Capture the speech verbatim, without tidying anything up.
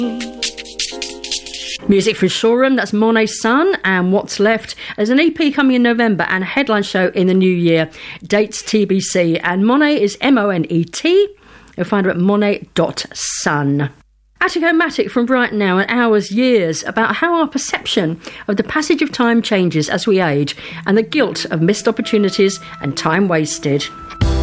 Music from Showroom, that's Monet's Son, and What's Left. There's an E P coming in November and a headline show in the new year. Dates T B C. And Monet is M O N E T. You'll find her at monet dot sun. Attic-O-Matic from Brighton now, and Hours Years, about how our perception of the passage of time changes as we age and the guilt of missed opportunities and time wasted.